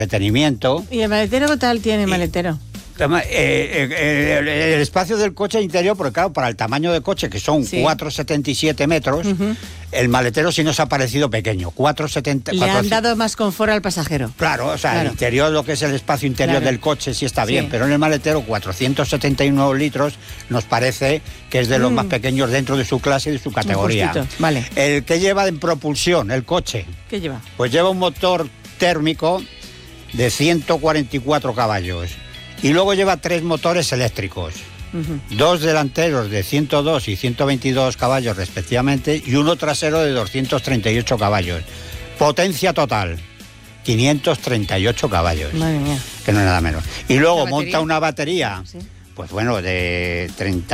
Detenimiento. ¿Y el maletero qué tal tiene el maletero? El espacio del coche interior, porque claro, para el tamaño de coche, que son 4,77 metros, el maletero sí nos ha parecido pequeño, 4,70. Le han dado más confort al pasajero. Claro, o sea, el interior, lo que es el espacio interior del coche sí está bien, pero en el maletero 471 litros nos parece que es de los más pequeños dentro de su clase y de su categoría. Vale. El que lleva en propulsión, el coche. ¿Qué lleva? Pues lleva un motor térmico de 144 caballos. Y luego lleva 3 motores eléctricos, 2 delanteros de 102 y 122 caballos respectivamente y uno trasero de 238 caballos. Potencia total, 538 caballos. Madre mía. Que no es nada menos. Y luego monta una batería, pues bueno, de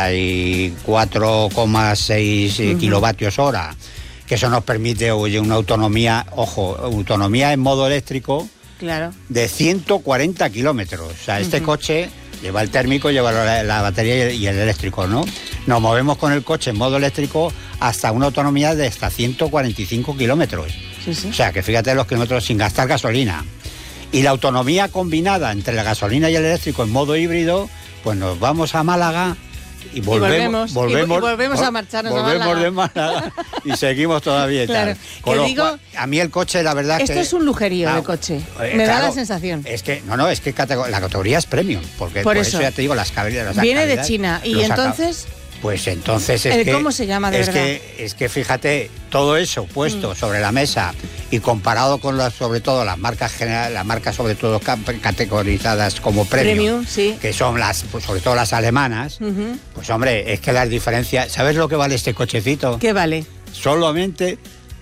34,6 kilovatios hora, que eso nos permite, oye, una autonomía, autonomía en modo eléctrico, de 140 kilómetros. O sea, este coche lleva el térmico, lleva la batería y el eléctrico, ¿no? Nos movemos con el coche en modo eléctrico hasta una autonomía de hasta 145 kilómetros. O sea, que fíjate los kilómetros sin gastar gasolina. Y la autonomía combinada entre la gasolina y el eléctrico en modo híbrido, pues nos vamos a Málaga y volvemos a marcharnos de Málaga y seguimos todavía y tal. A mí el coche, la verdad esto es un lujerío de coche. Me da la sensación. Es que la categoría es premium, porque por eso ya te digo, las calidades. Viene de China y entonces. Pues entonces es que... ¿Cómo se llama de verdad? Es que fíjate, todo eso puesto sobre la mesa y comparado con sobre todo las marcas generales, las marcas sobre todo categorizadas como premium, que son pues sobre todo las alemanas, pues hombre, es que las diferencias... ¿Sabes lo que vale este cochecito? ¿Qué vale? Solamente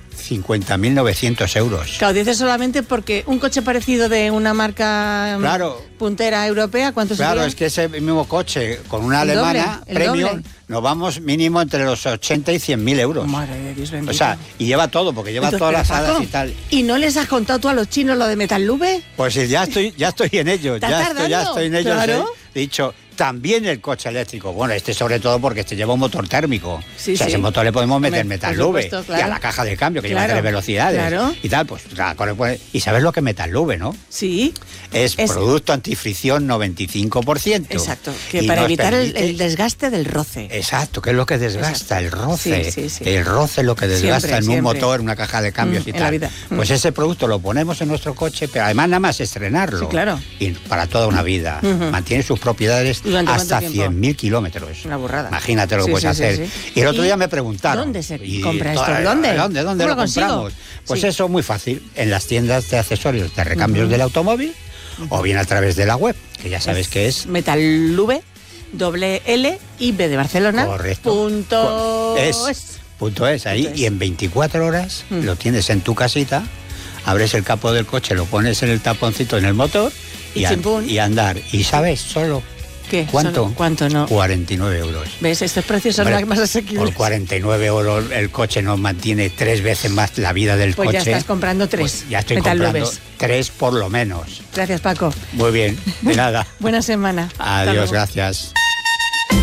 50.900 euros. Claro, dices solamente porque un coche parecido de una marca puntera europea, ¿cuánto sería? Claro, es que ese mismo coche con una alemana premium, nos vamos mínimo entre los 80 y 100.000 euros. Madre de Dios bendito. O sea, y lleva todo, porque lleva todas las alas y tal. ¿Y no les has contado tú a los chinos lo de Metallube? Pues ya estoy en ello. Ya estoy en ello. Claro. He dicho, también el coche eléctrico. Bueno, sobre todo porque lleva un motor térmico. Ese motor le podemos meter Metallube. Y a la caja de cambio, que lleva 3 velocidades. Y tal, pues y sabes lo que es Metallube, ¿no? Sí. Es producto antifricción 95%. Exacto, que para evitar el desgaste del roce. Exacto, que es lo que desgasta, el roce. Sí. El roce es lo que desgasta en un motor, en una caja de cambios y tal. La vida. Pues ese producto lo ponemos en nuestro coche, pero además nada más estrenarlo. Sí, claro. Y para toda una vida. Mantiene sus propiedades hasta 100.000 kilómetros. Una burrada. Imagínate lo que puedes hacer. Y el otro día me preguntaron. ¿Dónde se compra esto? ¿Dónde lo compramos? Pues eso, muy fácil. En las tiendas de accesorios de recambios del automóvil o bien a través de la web, que ya sabes que es Metallube, LLIB de Barcelona. Correcto. .es ahí. Y en 24 horas lo tienes en tu casita, abres el capó del coche, lo pones en el taponcito en el motor y andar. Y sabes, solo... ¿Qué? ¿Cuánto? ¿Cuánto no? 49 euros. ¿Ves? Estos precios son más asequibles. Por 49 euros el coche nos mantiene 3 veces más la vida del coche. Pues ya estás comprando 3. Pues ya estoy comprando 3 por lo menos. Gracias, Paco. Muy bien, de nada. Buena semana. Adiós, gracias.